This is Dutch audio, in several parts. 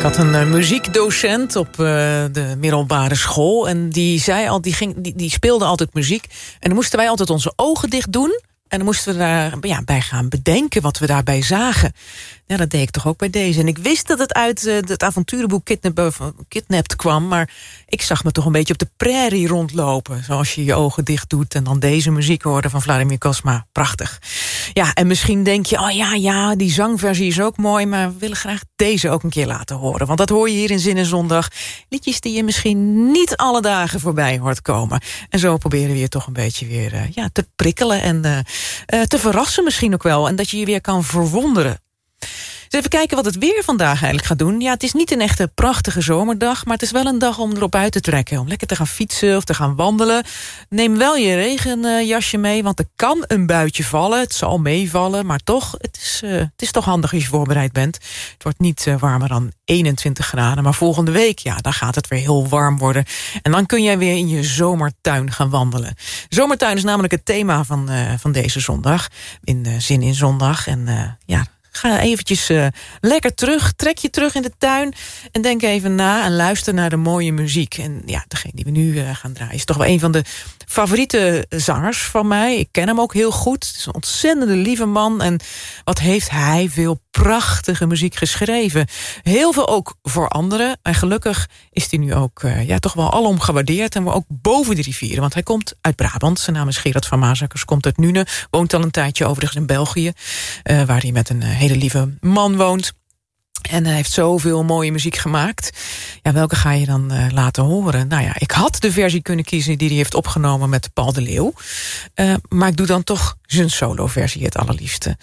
Ik had een muziekdocent op de middelbare school. En die zei al, die speelde altijd muziek. En dan moesten wij altijd onze ogen dicht doen. En dan moesten we daarbij gaan bedenken wat we daarbij zagen. Ja, dat deed ik toch ook bij deze. En ik wist dat het uit het avonturenboek Kidnapped kwam. Maar ik zag me toch een beetje op de prairie rondlopen. Zoals je je ogen dicht doet en dan deze muziek hoorde van Vladimir Cosma. Prachtig. Ja, en misschien denk je, oh ja, die zangversie is ook mooi. Maar we willen graag deze ook een keer laten horen. Want dat hoor je hier in Zin en Zondag. Liedjes die je misschien niet alle dagen voorbij hoort komen. En zo proberen we je toch een beetje weer te prikkelen. En te verrassen misschien ook wel. En dat je je weer kan verwonderen. Dus even kijken wat het weer vandaag eigenlijk gaat doen. Ja, het is niet een echte prachtige zomerdag, maar het is wel een dag om erop uit te trekken. Om lekker te gaan fietsen of te gaan wandelen. Neem wel je regenjasje mee, want er kan een buitje vallen. Het zal meevallen, maar toch, het is toch handig als je voorbereid bent. Het wordt niet warmer dan 21 graden, maar volgende week, ja, dan gaat het weer heel warm worden. En dan kun jij weer in je zomertuin gaan wandelen. Zomertuin is namelijk het thema van deze zondag. In Zin in Zondag. En ga eventjes lekker terug. Trek je terug in de tuin. En denk even na en luister naar de mooie muziek. En ja, degene die we nu gaan draaien is toch wel een van de favoriete zangers van mij. Ik ken hem ook heel goed. Het is een ontzettende lieve man. En wat heeft hij veel prachtige muziek geschreven. Heel veel ook voor anderen. En gelukkig is hij nu ook toch wel alom gewaardeerd. En we ook boven de rivieren. Want hij komt uit Brabant. Zijn naam is Gerard van Mazakers. Komt uit Nune. Woont al een tijdje overigens in België. Waar hij met een hele lieve man woont. En hij heeft zoveel mooie muziek gemaakt. Ja, welke ga je dan laten horen? Nou ja, ik had de versie kunnen kiezen die hij heeft opgenomen met Paul de Leeuw. Maar ik doe dan toch zijn solo-versie het allerliefste.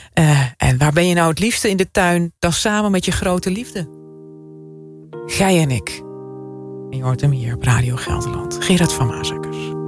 En waar ben je nou het liefste in de tuin? Dan samen met je grote liefde. Gij en ik. En je hoort hem hier op Radio Gelderland. Gerard van Mazakers.